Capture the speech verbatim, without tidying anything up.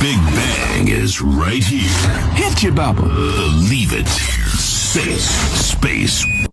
Big Bang is right here. Hit you, Baba. Believe it. Space. Space